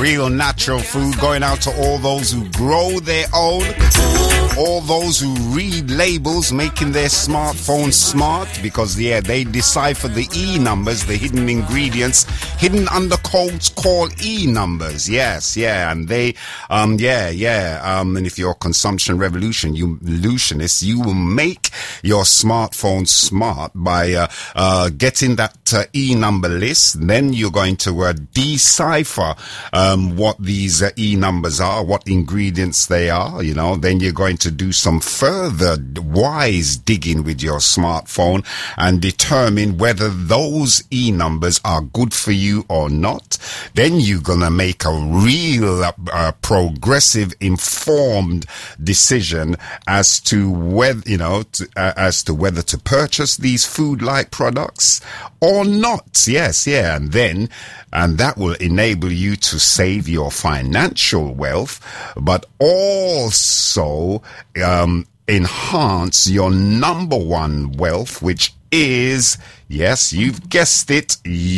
real natural food. Going out to all those who grow their own, all those who read labels, making their smartphones smart, because they decipher the E numbers, the hidden ingredients, hidden under codes called E numbers. Yes, and they, and if you're a consumption revolutionist, you will make your smartphone smart by getting that E number list. Then you're going to decipher what these E numbers are, what ingredients they are, then you're going to do some further wise digging with your smartphone and determine whether those E numbers are good for you or not. Then you're gonna make a real progressive, informed decision as to whether whether to purchase these food-like products or not. And that will enable you to save your financial wealth, but also enhance your number one wealth, which is, yes, you've guessed it,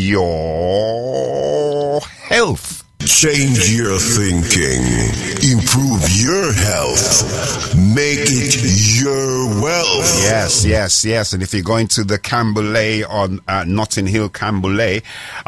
your health. Change your thinking. Improve your health. Make it your wealth. Yes. And if you're going to the Camberley on Notting Hill Camberley,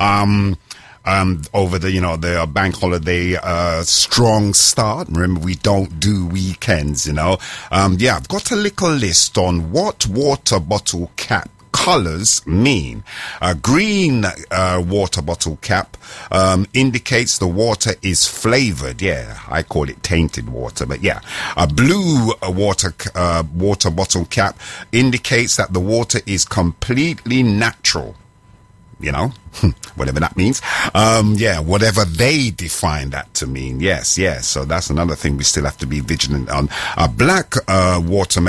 over the bank holiday, strong start. Remember, we don't do weekends, I've got a little list on what water bottle cap colors mean. A green water bottle cap indicates the water is flavored. I call it tainted water, but a blue water bottle cap indicates that the water is completely natural. Whatever that means. Whatever they define that to mean. Yes. So that's another thing we still have to be vigilant on. A black water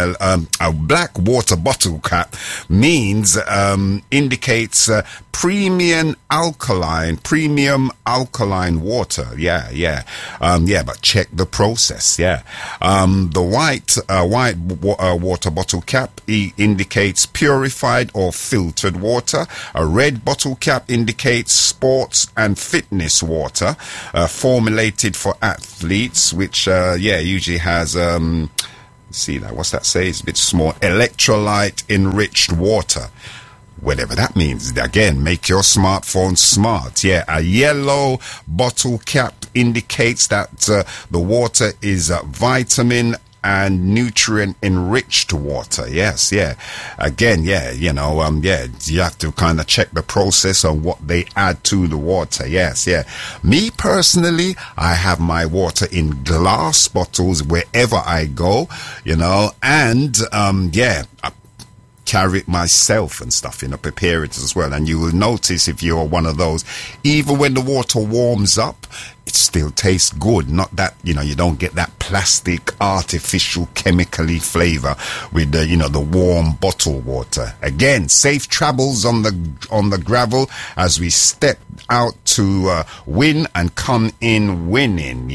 bottle cap means indicates premium alkaline water. But check the process. The white water bottle cap indicates purified or filtered water. A red bottle cap indicates sports and fitness water, formulated for athletes, which usually has see that, what's that say? It's a bit small. Electrolyte enriched water. Whatever that means. Again, make your smartphone smart. A yellow bottle cap indicates that the water is vitamin and nutrient enriched water. Again, you have to kind of check the process on what they add to the water. Me personally, I have my water in glass bottles wherever I go, and I carry it myself and stuff, prepare it as well. And you will notice, if you're one of those, even when the water warms up, it still tastes good. Not that, you don't get that plastic, artificial, chemically flavor with the, the warm bottled water. Again, safe travels on the gravel as we step out to win and come in winning.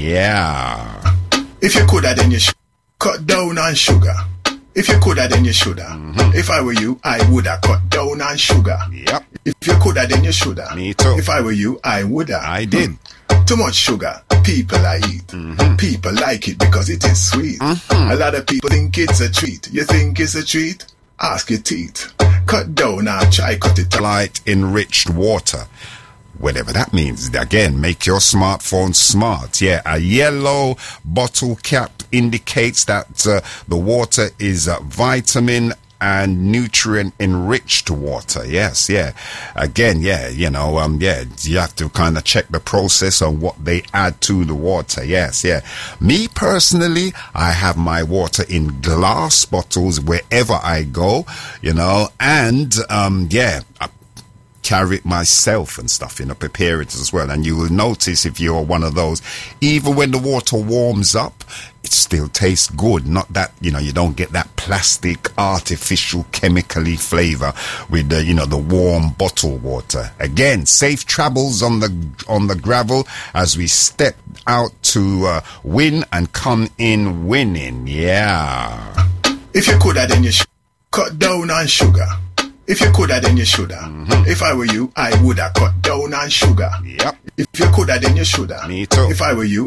If you could, then you should cut down on sugar. If you could, then you should. If I were you, I would have cut down on sugar. If you could, then you should. Me too. If I were you, I would have. I did. Too much sugar, people I eat. People like it because it is sweet. A lot of people think it's a treat. You think it's a treat? Ask your teeth. Cut down or try cut it. Light enriched water. Whatever that means. Again, make your smartphone smart. A yellow bottle cap indicates that the water is vitamin and nutrient enriched water. Again, you have to kind of check the process on what they add to the water. Me personally, I have my water in glass bottles wherever I go, and I carry it myself and stuff, prepare it as well. And you will notice, if you're one of those, even when the water warms up, it still tastes good. Not that, you don't get that plastic, artificial, chemically flavor with the, the warm bottled water. Again, safe travels on the gravel as we step out to win and come in winning. If you could, then you should cut down on sugar. If you coulda, then you shoulda. If I were you, I woulda cut down on sugar. Yep. If you coulda, then you shoulda. Me too. If I were you,